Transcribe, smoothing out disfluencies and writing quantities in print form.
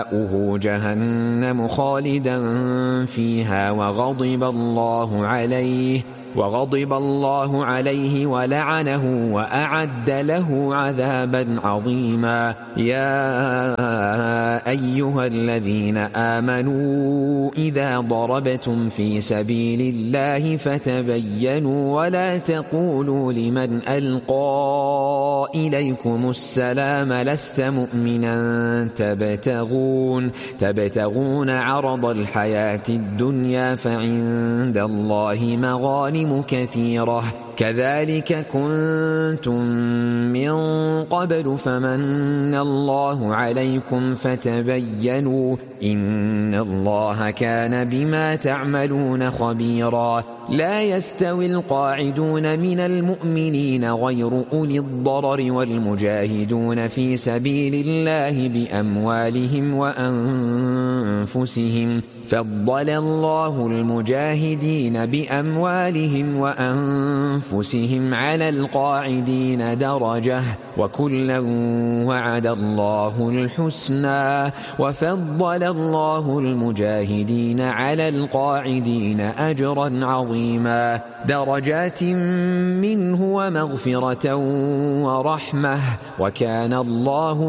جهنم خالدا فيها وغضب الله عليه ولعنه وأعد له عذابا عظيما. يا أيها الذين آمنوا إذا ضربتم في سبيل الله فتبينوا ولا تقولوا لمن ألقى إليكم السلام لست مؤمنا تبتغون عرض الحياة الدنيا فعند الله مغانم كثيرة كذلك كنتم من قبل فمن الله عليكم فتبينوا إن الله كان بما تعملون خبيرا. لا يستوي القاعدون من المؤمنين غير أولي الضرر والمجاهدون في سبيل الله بأموالهم وأنفسهم فضل الله المجاهدين بأموالهم وأنفسهم على القاعدين درجة وكلا وعد الله الحسنى وفضل الله المجاهدين على القاعدين أجرا عظيما درجات منه ومغفرة ورحمة وكان الله